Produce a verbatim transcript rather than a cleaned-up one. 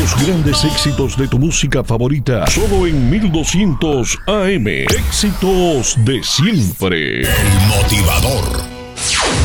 Los grandes éxitos de tu música favorita, solo en mil doscientos A M. Éxitos de siempre. El motivador.